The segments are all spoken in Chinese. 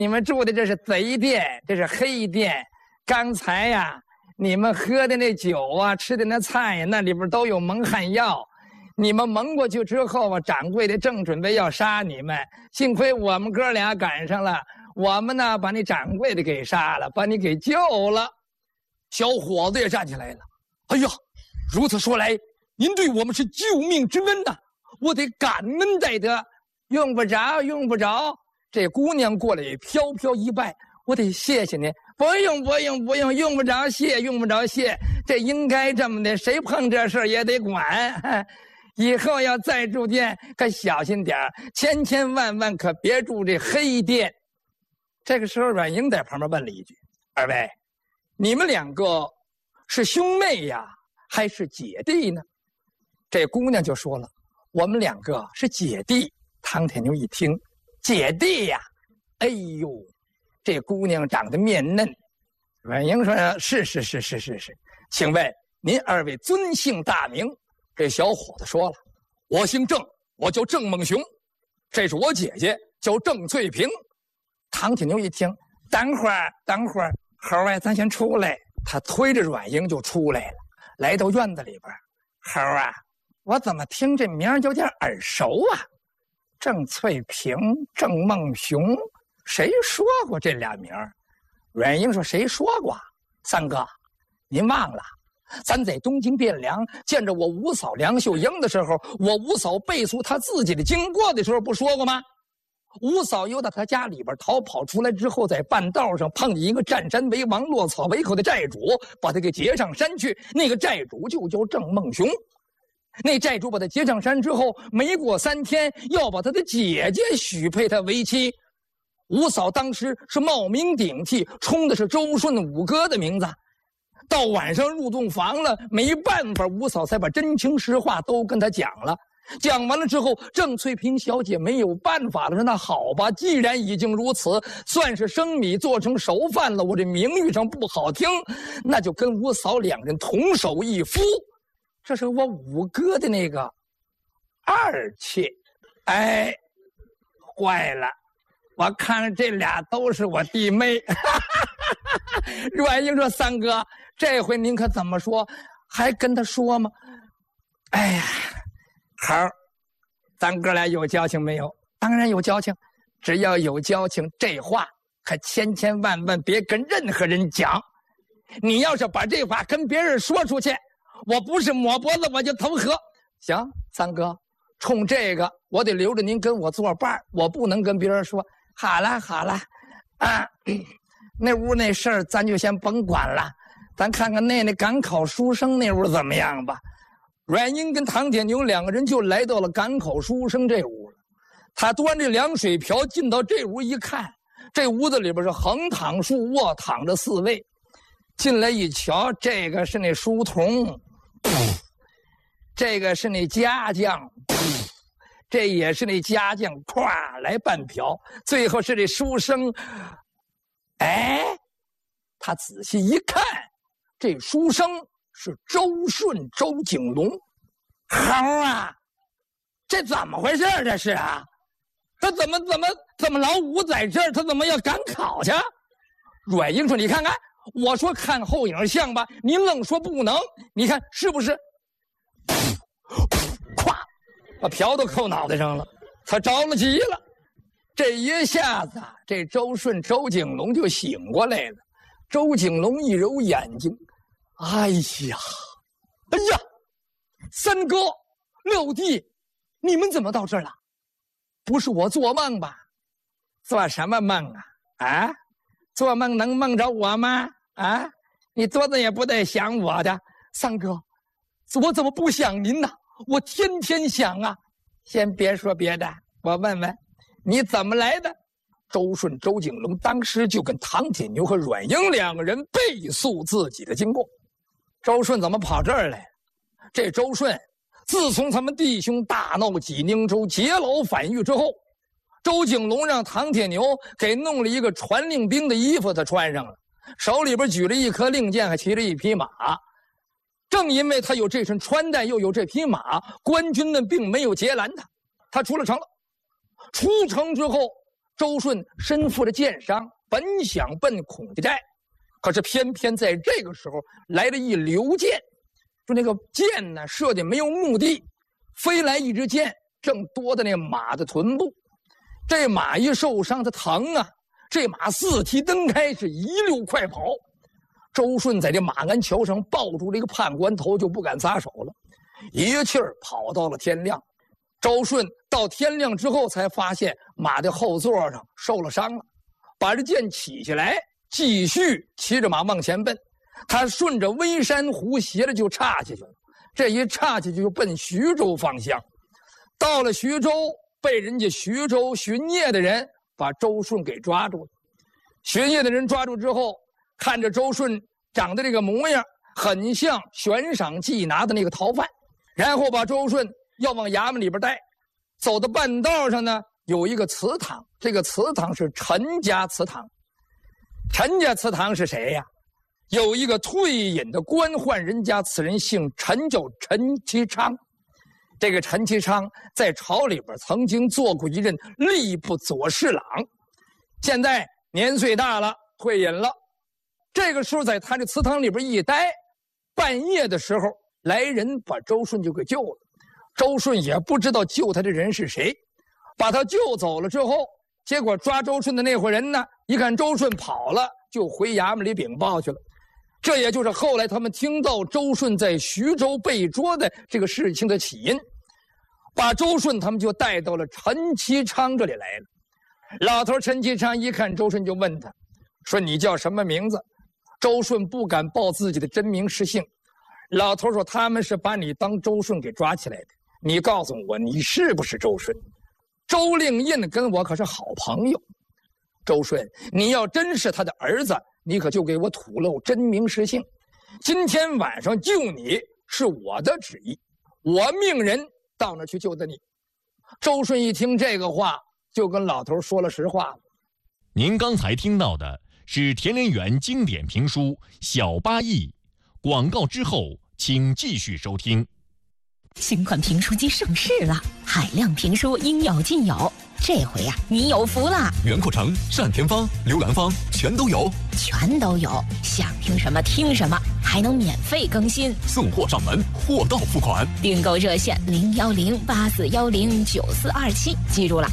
你们住的这是贼店，这是黑店。刚才呀，你们喝的那酒啊，吃的那菜呀，那里边都有蒙汗药。你们蒙过去之后啊，掌柜的正准备要杀你们，幸亏我们哥俩赶上了，我们呢把你掌柜的给杀了，把你给救了。小伙子也站起来了。哎呀，如此说来，您对我们是救命之恩呐，我得感恩戴德。用不着，用不着。这姑娘过来也飘飘一拜，我得谢谢您。不用，不用，不用，用不着谢，用不着谢。这应该这么的，谁碰这事儿也得管。以后要再住店，可小心点儿，千千万万可别住这黑店。这个时候，阮英在旁边问了一句：“二位，你们两个是兄妹呀，还是姐弟呢？”这姑娘就说了：“我们两个是姐弟。”唐铁牛一听，姐弟呀，哎呦，这姑娘长得面嫩。阮英说：“是，请问您二位尊姓大名？”这小伙子说了：“我姓郑，我叫郑梦雄，这是我姐姐，叫郑翠萍。”唐铁牛一听，等会儿，猴儿，咱先出来。他推着阮英就出来了，来到院子里边。猴儿啊，我怎么听这名有点耳熟啊？郑翠萍、郑梦雄，谁说过这俩名？阮英说：“谁说过？三哥，您忘了？咱在东京汴梁见着我五嫂梁秀英的时候，我五嫂背诉她自己的经过的时候，不说过吗？五嫂由到她家里边逃跑出来之后，在半道上碰见一个占山为王、落草为寇的债主，把他给劫上山去。那个债主就叫郑梦雄。那债主把他劫上山之后，没过3天，要把他的姐姐许配他为妻。五嫂当时是冒名顶替，冲的是周顺五哥的名字。到晚上入洞房了，没办法，五嫂才把真情实话都跟他讲了。讲完了之后，郑翠萍小姐没有办法了，说：“那好吧，既然已经如此，算是生米做成熟饭了。我这名誉上不好听，那就跟五嫂两人同守一夫。”这是我五哥的那个二妾。哎，坏了，我看着这俩都是我弟妹。阮英说：“三哥，这回您可怎么说？还跟他说吗？”哎呀，好，咱哥俩有交情没有？当然有交情，只要有交情，这话可千千万万别跟任何人讲。你要是把这话跟别人说出去，我不是抹脖子我就投河。行，三哥，冲这个我得留着您跟我作伴，我不能跟别人说。好了啊，那屋那事儿咱就先甭管了，咱看看那赶考书生那屋怎么样吧。阮英跟唐铁牛两个人就来到了赶考书生这屋了。他端着凉水瓢进到这屋一看，这屋子里边是横躺竖卧躺着4位。进来一瞧，这个是那书童，这个是那家将，这也是那家将，咵来半瓢，最后是这书生。哎，他仔细一看，这书生是周顺周景龙。猴啊，这怎么回事？这是啊，他怎么老五在这儿？他怎么要赶考去？阮英说：“你看看，我说看后影像吧，您愣说不能，你看是不是？”咵，把瓢都扣脑袋上了，他着了急了。这一下子，这周顺周景龙就醒过来了。周景龙一揉眼睛，哎呀，三哥六弟，你们怎么到这儿了？不是我做梦吧？做什么梦啊？啊，做梦能梦着我吗？啊，你做的也不得想我的。三哥，我怎么不想您呢？我天天想啊。先别说别的，我问问你怎么来的。周顺周景龙当时就跟唐铁牛和阮英两个人背诉自己的经过。周顺怎么跑这儿来？这周顺自从他们弟兄大闹济宁州劫牢反狱之后，周景龙让唐铁牛给弄了一个传令兵的衣服，他穿上了，手里边举了一颗令箭，还骑着一匹马。正因为他有这身穿戴，又有这匹马，官军们并没有劫拦他，他出了城了。出城之后， 周顺身负着箭伤，本想奔孔家寨，可是偏偏在这个时候来了一流箭，就那个箭呢射的没有目的，飞来一支箭，正夺在那马的臀部。这马一受伤，它疼啊！这马四蹄蹬开，是一溜快跑。周顺在这马鞍桥上抱住了一个判官头，就不敢撒手了，一气儿跑到了天亮。周顺到天亮之后才发现马的后座上受了伤了，把这剑起下来，继续骑着马往前奔。他顺着微山湖斜着就岔下去了，这一岔下去就奔徐州方向。到了徐州，被人家徐州巡夜的人把周顺给抓住了。巡夜的人抓住之后，看着周顺长得这个模样，很像悬赏缉拿的那个逃犯，然后把周顺要往衙门里边带。走到半道上呢，有一个祠堂，这个祠堂是陈家祠堂。陈家祠堂是谁呀？有一个退隐的官宦人家，此人姓陈，叫陈其昌。这个陈其昌在朝里边曾经做过一任吏部左侍郎，现在年岁大了，退隐了。这个时候在他这祠堂里边一待，半夜的时候来人把周顺就给救了。周顺也不知道救他的人是谁，把他救走了之后，结果抓周顺的那伙人呢，一看周顺跑了，就回衙门里禀报去了。这也就是后来他们听到周顺在徐州被捉的这个事情的起因。把周顺他们就带到了陈其昌这里来了。老头陈其昌一看周顺，就问他说：“你叫什么名字？”周顺不敢报自己的真名实姓。老头说：“他们是把你当周顺给抓起来的，你告诉我，你是不是周顺？”周令印跟我可是好朋友。周顺，你要真是他的儿子，你可就给我吐露真名实姓。今天晚上救你是我的旨意，我命人到那儿去救的你。周顺一听这个话，就跟老头说了实话了。 您刚才听到的是田连元经典评书《小八义》，广告之后请继续收听。 新款评书机上市了，海量评书应有尽有。这回呀，你有福了！ 袁阔成、单田芳、刘兰芳全都有， 全都有。想听什么听什么，还能免费更新， 送货上门，货到付款。 订购热线010-8410-9427，记住了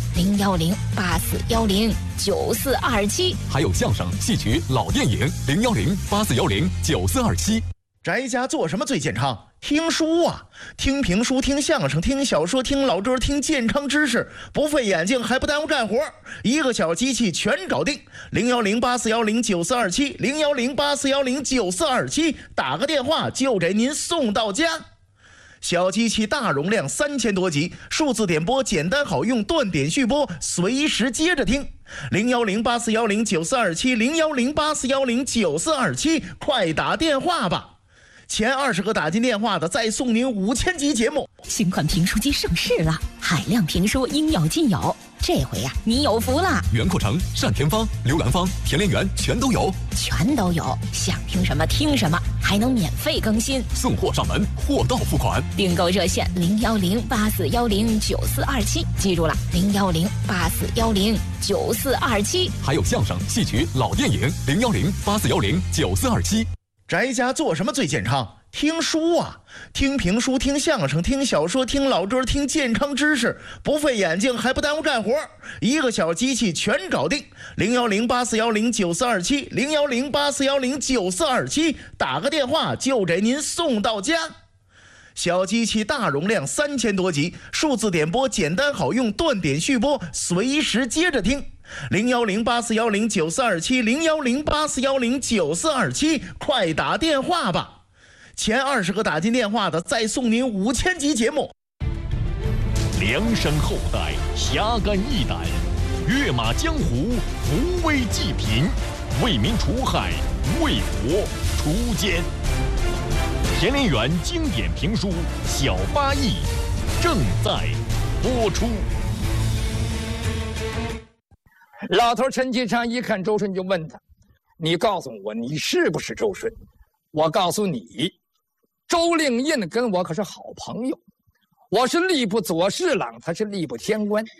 ，010-8410-9427。 还有相声、戏曲、老电影，010-8410-9427。 宅家做什么最健康？听书啊，听评书，听相声，听小说，听老歌，听健康知识，不费眼睛还不耽误干活，一个小机器全搞定。010-8410-9427 010-8410-9427，打个电话就给您送到家。小机器大容量3000多集，数字点播简单好用，断点续播，随时接着听。010-8410-9427 010-8410-9427，快打电话吧。前20个打进电话的再送您5000集节目。 新款评书机上市了，海量评书应有尽有。这回呀，你有福了！ 袁阔成、单田芳、刘兰芳、田连元全都有， 全都有。想听什么听什么，还能免费更新， 送货上门，货到付款。 订购热线010-8410-9427，记住了，010-8410-9427。 还有相声、戏曲、老电影，010-8410-9427。 宅家做什么最健康？听书啊，听评书，听相声，听小说，听老歌，听健康知识，不费眼睛还不耽误干活，一个小机器全搞定。010-8410-9427 010-8410-9427，打个电话就给您送到家。小机器大容量3000多集，数字点播简单好用，断点续播，随时接着听。010-8410-9427 010-8410-9427，快打电话吧。前20个打进电话的再送您5000集节目。 梁山后代侠肝义胆，跃马江湖，扶危济贫，为民除害，为国除奸。田连元经典评书《小八义》正在播出。 老头陈其昌一看周顺，就问他：“你告诉我，你是不是周顺？”我告诉你，周令印跟我可是好朋友，我是吏部左侍郎，他是吏部天官。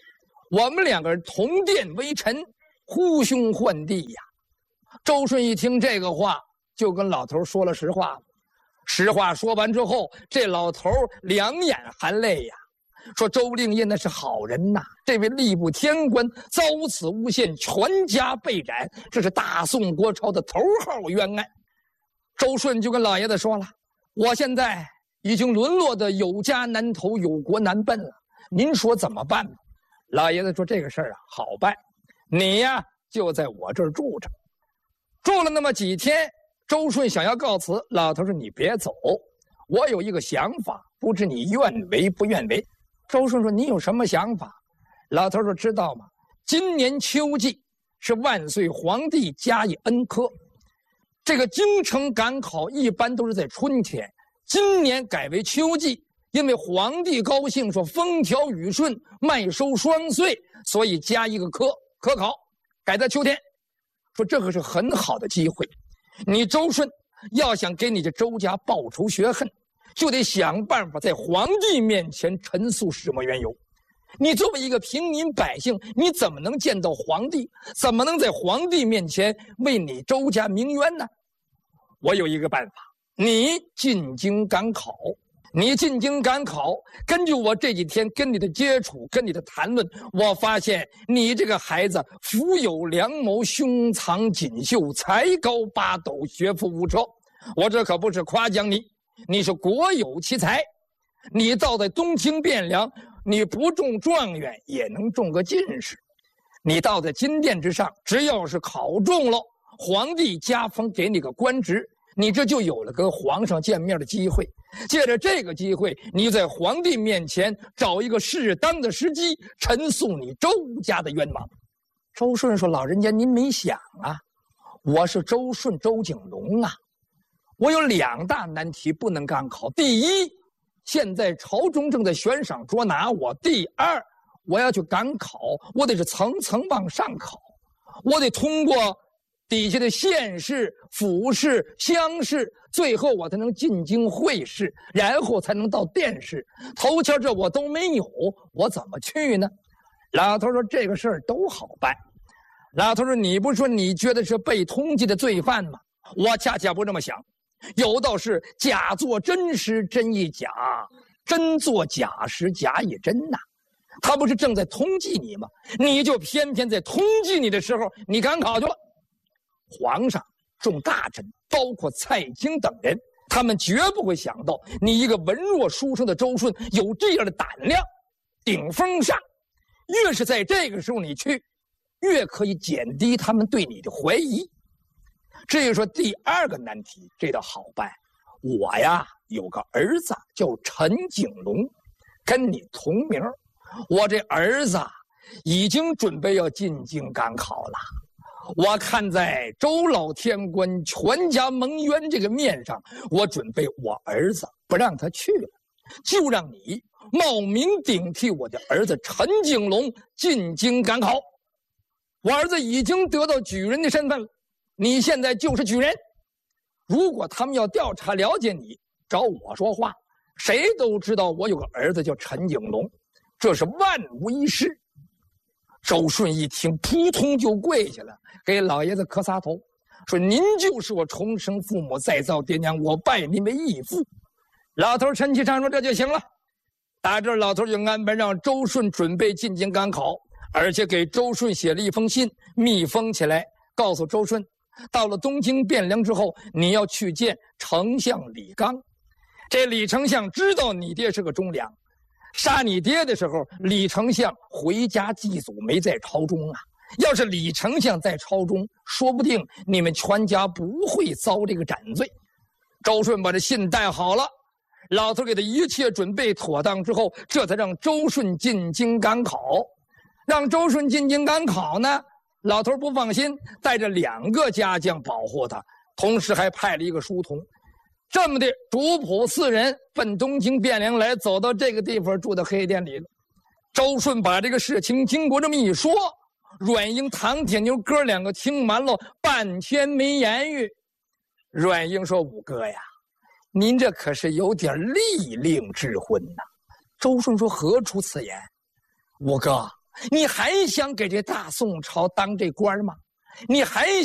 我们两个人同殿为臣，呼兄唤弟呀。周顺一听这个话，就跟老头说了实话了。实话说完之后，这老头两眼含泪呀，说周令印那是好人呐，这位吏部天官遭此诬陷，全家被斩，这是大宋国朝的头号冤案。周顺就跟老爷子说了，我现在已经沦落的有家难投，有国难奔了，您说怎么办呢？老爷子说这个事儿啊好办，你呀就在我这儿住着。住了那么几天，周顺想要告辞，老头说你别走，我有一个想法，不知你愿为不愿为。周顺说你有什么想法？老头说知道吗？今年秋季是万岁皇帝加以恩科，这个京城赶考一般都是在春天，今年改为秋季，因为皇帝高兴，说风调雨顺，麦收双穗，所以加一个科考，改在秋天。说这个是很好的机会，你周顺要想给你这周家报仇雪恨，就得想办法在皇帝面前陈述始末缘由。你作为一个平民百姓，你怎么能见到皇帝？怎么能在皇帝面前为你周家鸣冤呢？我有一个办法，你进京赶考。你进京赶考，根据我这几天跟你的接触，跟你的谈论，我发现你这个孩子腹有良谋，胸藏锦绣，才高八斗，学富五车。我这可不是夸奖你，你是国有奇才。你到在东京汴梁，你不中状元也能中个进士。你到在金殿之上，只要是考中了，皇帝加封给你个官职，你这就有了跟皇上见面的机会。借着这个机会，你在皇帝面前找一个适当的时机，陈述你周家的冤枉。周顺说：“老人家您没想啊，我是周顺周景龙啊，我有2大难题不能赶考。第一，现在朝中正在悬赏捉拿我；第二，我要去赶考，我得是层层往上考，我得通过底下的县市、府市、乡试，最后我才能进京会试，然后才能到殿试。头前这我都没有，我怎么去呢？”老头说：“这个事儿都好办。”老头说：“你不说你觉得是被通缉的罪犯吗？我恰恰不这么想。有道是假作真时，真亦假；真作假时，假亦真呐。他不是正在通缉你吗？你就偏偏在通缉你的时候，你赶考去了。皇上、众大臣，包括蔡京等人，他们绝不会想到你一个文弱书生的周顺有这样的胆量，顶风上。越是在这个时候你去，越可以减低他们对你的怀疑。至于说第2个难题，这倒好办。我呀有个儿子叫陈景龙，跟你同名。我这儿子已经准备要进京赶考了。我看在周老天官全家蒙冤这个面上，我准备我儿子不让他去了，就让你冒名顶替我的儿子陈景龙进京赶考。我儿子已经得到举人的身份了，你现在就是举人。如果他们要调查了解你，找我说话，谁都知道我有个儿子叫陈景龙，这是万无一失。周顺一听，扑通就跪下了，给老爷子磕仨头，说：“您就是我重生父母，再造爹娘，我拜您为义父。”老头陈其昌说：“这就行了。”打这老头就安排让周顺准备进京赶考，而且给周顺写了一封信，密封起来，告诉周顺，到了东京汴梁之后，你要去见丞相李纲。这李丞相知道你爹是个忠良，杀你爹的时候，李丞相回家祭祖，没在朝中啊。要是李丞相在朝中，说不定你们全家不会遭这个斩罪。周顺把这信带好了，老头给他一切准备妥当之后，这才让周顺进京赶考。让周顺进京赶考呢，老头不放心，带着2个家将保护他，同时还派了一个书童。这么的，主仆4人奔东京汴梁来，走到这个地方，住到黑店里了。周顺把这个事情经过这么一说，阮英、唐铁牛哥2个听完了，半天没言语。阮英说：“五哥呀，您这可是有点利令智昏呐。”周顺说：“何出此言？五哥， 你还想给这大宋朝当这官吗？你还